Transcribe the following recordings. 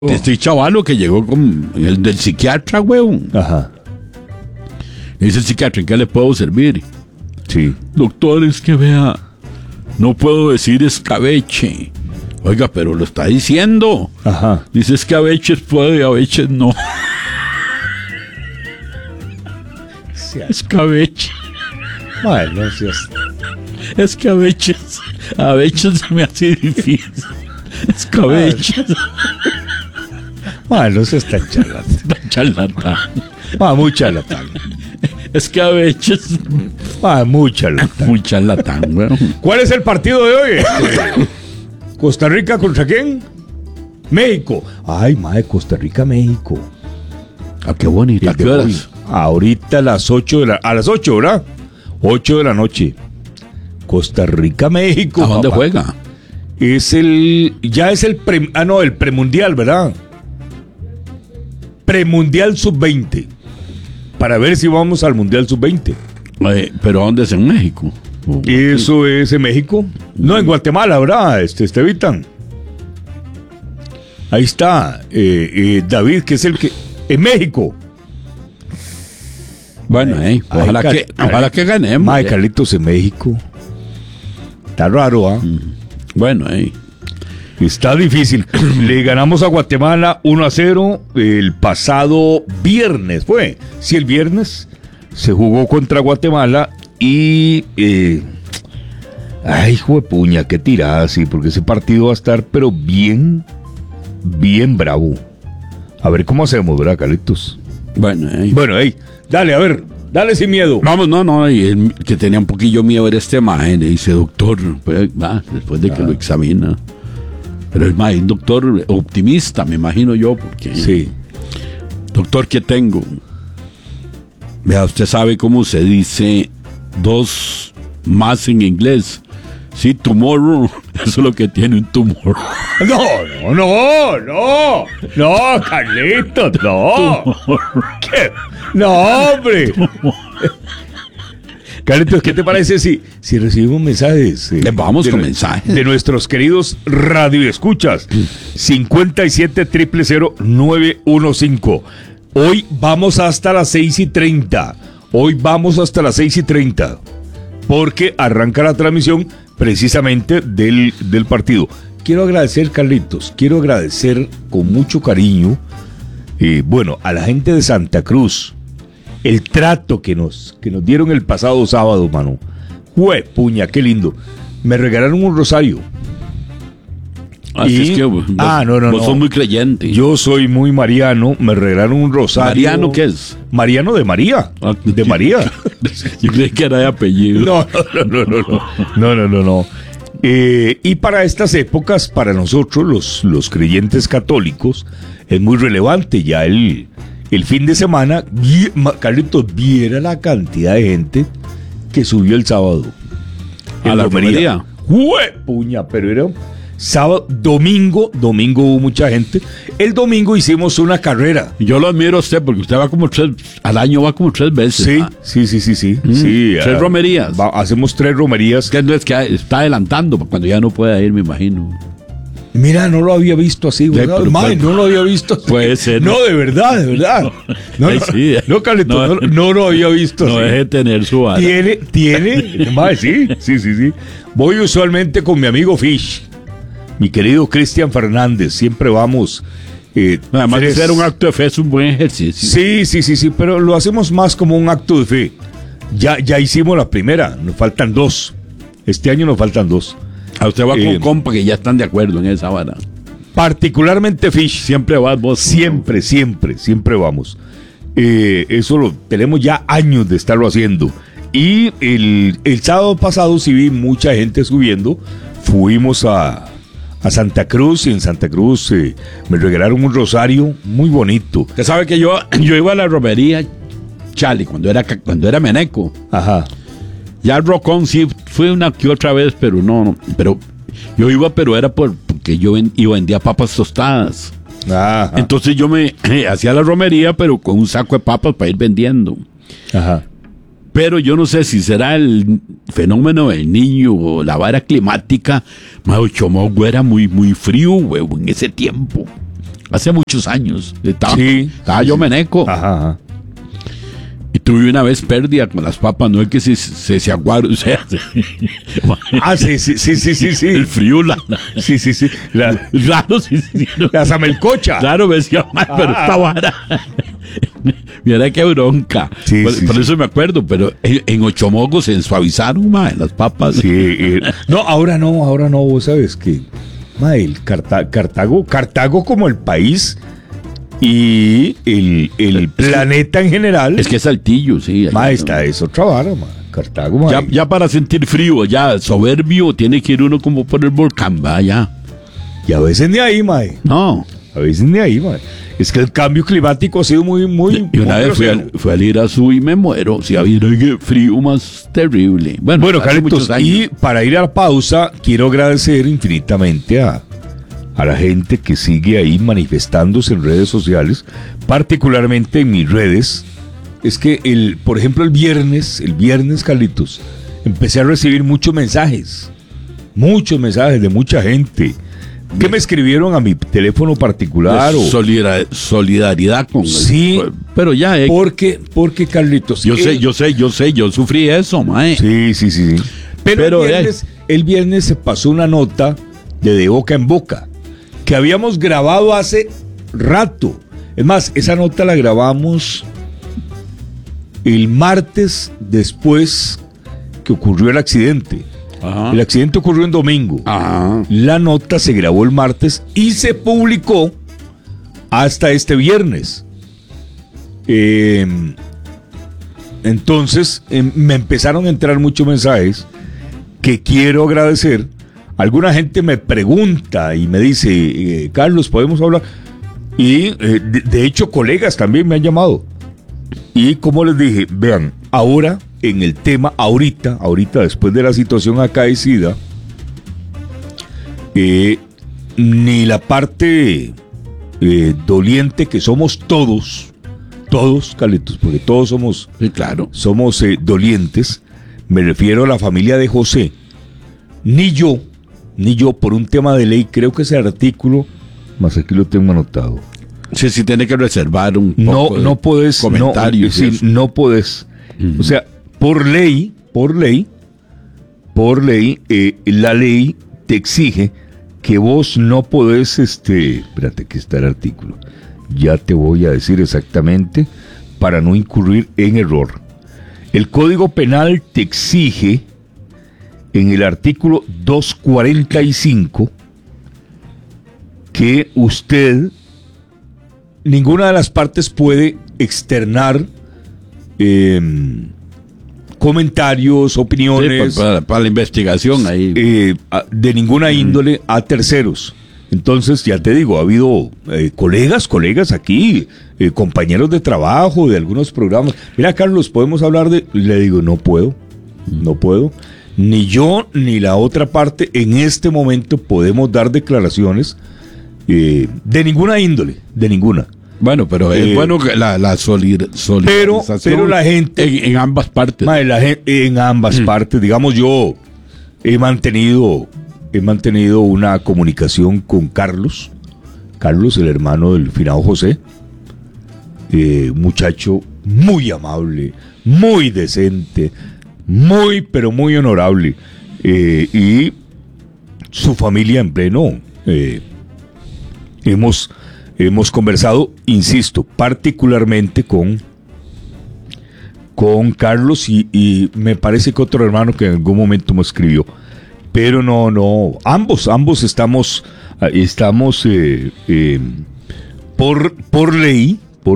Este chavalo que llegó con el del psiquiatra, weón. Ajá. Le dice el psiquiatra, ¿en qué le puedo servir? Sí. Doctor, es que vea, no puedo decir escabeche. Oiga, pero lo está diciendo. Ajá. Dice escabeches puede, a veces no. Escabeche. Bueno, no seas... Escabeches. A veces se me hace difícil. Escabeches. Bueno, no seas tan charlatán. Charlatán. Muy charlatán. Escabeches. Muy charlatán. Muy charlatán, weón. ¿Cuál es el partido de hoy? ¿Costa Rica contra quién? México. Ay, madre, Costa Rica, México. Ah, qué bonito. ¿A qué horas? Ahorita a las 8 a las 8, ¿verdad? 8 de la noche. Costa Rica, México. ¿A dónde papá. juega? Ya es el premundial, ¿verdad? Premundial sub-20. Para ver si vamos al mundial sub-20. ¿Pero dónde es? ¿En México? Eso es en México. No, en Guatemala, ¿verdad? Estevitan. Ahí está David, que es el que... En México. Bueno, ojalá que ganemos. Mae, Carlitos, en México. Está raro, ¿ah? Bueno, Está difícil. Le ganamos a Guatemala 1-0 el pasado viernes. ¿Fue? Sí, el viernes se jugó contra Guatemala y... ay, hijo de puña, qué tirada, sí, porque ese partido va a estar, pero bien bravo. A ver cómo hacemos, ¿verdad, Carlitos? Bueno, dale, a ver, dale sin miedo. Vamos, no, y el que tenía un poquillo miedo era este mae, le dice, doctor, pues, después de que lo examina. Pero el mae, un doctor optimista, me imagino yo, porque... Sí. Doctor, ¿qué tengo? Vea, usted sabe cómo se dice 2 más en inglés. Sí, tomorrow, eso es lo que tiene un tumor. No, Carlitos, no. ¿Qué? No, hombre. Carlitos, ¿qué te parece si recibimos mensajes? Vamos con mensajes. De nuestros queridos radioescuchas. 57-000-915. Hoy vamos hasta las 6:30. Porque arranca la transmisión precisamente del partido. Quiero agradecer, Carlitos, con mucho cariño, a la gente de Santa Cruz, el trato que nos dieron el pasado sábado, mano. ¡Jue, puña, qué lindo! Me regalaron un rosario. Así es que vos sos muy creyente. Yo soy muy mariano, me regalaron un rosario. ¿Mariano qué es? Mariano de María. De María. Yo creí que era de apellido. No. Y para estas épocas, para nosotros, los creyentes católicos, es muy relevante ya el fin de semana. Carlitos, viera la cantidad de gente que subió el sábado. ¿A la romería? ¡Jue, puña! Pero era... Sábado, domingo hubo mucha gente. El domingo hicimos una carrera. Yo lo admiro a usted porque usted va como al año va como 3 veces. Sí. Sí, 3 romerías. Hacemos 3 romerías. Que está adelantando cuando ya no pueda ir, me imagino. Mira, no lo había visto así, ¿verdad? No lo había visto así. Puede ser. No, de verdad. No, Carlitos, no lo había visto así. No deje de tener su vara. Tiene. Sí. Voy usualmente con mi amigo Fish. Mi querido Cristian Fernández, siempre vamos. Además de ser un acto de fe, es un buen ejercicio. Sí, pero lo hacemos más como un acto de fe. Ya hicimos la primera, nos faltan 2. Este año nos faltan 2. A usted va con compa que ya están de acuerdo en esa vara. Particularmente Fish. Siempre vas vos. Siempre vamos. Eso lo tenemos ya años de estarlo haciendo. Y el sábado pasado sí vi mucha gente subiendo. Fuimos a Santa Cruz, y en Santa Cruz me regalaron un rosario muy bonito. Usted sabe que yo iba a la romería, Chale, cuando era meneco. Ajá. Ya al Rocón sí fue una que otra vez, pero no. Pero yo iba, pero era porque yo vendía papas tostadas. Ajá. Entonces yo me hacía la romería, pero con un saco de papas para ir vendiendo. Ajá. Pero yo no sé si será el fenómeno del niño o la vara climática. Chomogüe era muy, muy frío, huevo, en ese tiempo. hace muchos años. Estaba yo sí. meneco. Ajá. Y tuve una vez pérdida con las papas, no es que se aguaron, o sea, Sí. el frío, Sí. claro, sí. La zamelcocha. Claro, me decía, pero esta vara. Mira qué bronca. Sí, por eso me acuerdo, pero en Ochomogos se suavizaron, mae, las papas. Sí. No, ahora no, vos sabes que, mae, el Cartago como el país y el planeta en general. Es que es Saltillo, sí. Mae, es otra vara, mae. Cartago, mae. Ya para sentir frío, ya soberbio, tiene que ir uno como por el volcán, vaya. Y a veces ni ahí, mae. No. A veces ni ahí, mae. Es que el cambio climático ha sido muy Y una vez fui al Irazú y me muero. Si había frío más terrible. Bueno, Carlitos, y para ir a la pausa, quiero agradecer infinitamente a la gente que sigue ahí manifestándose en redes sociales, particularmente en mis redes. Es que, por ejemplo, el viernes, Carlitos, empecé a recibir muchos mensajes de mucha gente que me escribieron a mi teléfono particular. Solidaridad con sí, pero ya porque Carlitos, yo sé, yo sufrí eso, mae. Sí. Pero el viernes se pasó una nota de boca en boca que habíamos grabado hace rato. Es más, esa nota la grabamos el martes después que ocurrió el accidente. Ajá. El accidente ocurrió en domingo. Ajá. La nota se grabó el martes y se publicó hasta este viernes. Entonces me empezaron a entrar muchos mensajes que quiero agradecer. Alguna gente me pregunta y me dice, Carlos, ¿podemos hablar? Y de hecho colegas también me han llamado. Y como les dije, vean, ahora en el tema, ahorita después de la situación acaecida, ni la parte doliente que somos todos, Carlitos, porque todos somos, sí, claro, somos dolientes, me refiero a la familia de José, ni yo, por un tema de ley, creo que ese artículo, más aquí lo tengo anotado. Sí, tiene que reservar un poco no puedes comentarios. No puedes. O sea, por ley, la ley te exige que vos no podés, espérate, que está el artículo. Ya te voy a decir exactamente para no incurrir en error. El Código Penal te exige en el artículo 245 que ninguna de las partes puede externar comentarios, opiniones, Sí, para la investigación ahí. de ninguna índole a terceros. Entonces, ya te digo, ha habido colegas aquí, compañeros de trabajo, de algunos programas. Mira, Carlos, ¿podemos hablar de...? Le digo, no puedo. Ni yo ni la otra parte en este momento podemos dar declaraciones de ninguna índole, de ninguna. Bueno, pero es bueno que la solidarización. Pero la gente... En ambas partes. En ambas partes. Digamos, yo he mantenido una comunicación con Carlos, el hermano del finado José. Muchacho muy amable, muy decente, pero muy honorable. Y su familia en pleno. Hemos conversado, insisto, particularmente con Carlos y me parece que otro hermano que en algún momento me escribió. Pero no, ambos estamos por ley,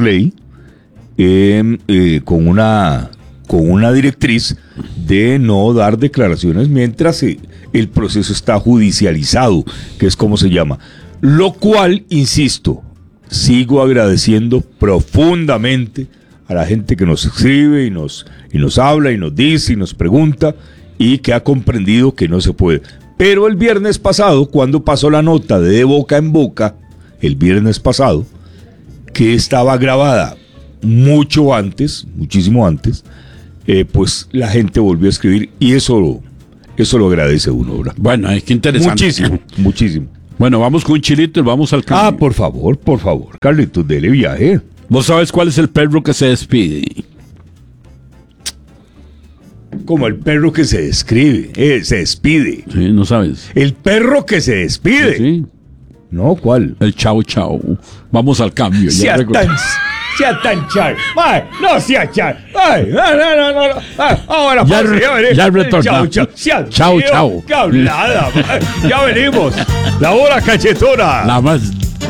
con una directriz de no dar declaraciones mientras el proceso está judicializado, que es como se llama. Lo cual, insisto, sigo agradeciendo profundamente a la gente que nos escribe y nos habla y nos dice y nos pregunta y que ha comprendido que no se puede. Pero el viernes pasado, cuando pasó la nota de boca en boca, el viernes pasado, que estaba grabada muchísimo antes, pues la gente volvió a escribir y eso lo agradece uno, ¿verdad? Bueno, es que interesante. Muchísimo. Bueno, vamos con un chilito y vamos al cambio. Ah, por favor, Carlitos, dele viaje. ¿Vos sabes cuál es el perro que se despide? Como el perro que se despide. Sí, no sabes. El perro que se despide. Sí. No, ¿cuál? El chao chao. Vamos al cambio. Sea tan char. Ay, no sea char. Ay, no. Ahora Ya pase, veré. ya retornamos. Chao, chao. Qué hablada. Ya venimos. La hora cachetona. La más